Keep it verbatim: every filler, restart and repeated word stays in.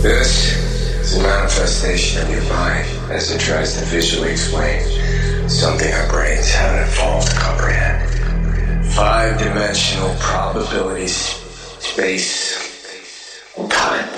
This is a manifestation of your mind as it tries to visually explain something our brains haven't evolved to comprehend. Five-dimensional probabilities, space, and time.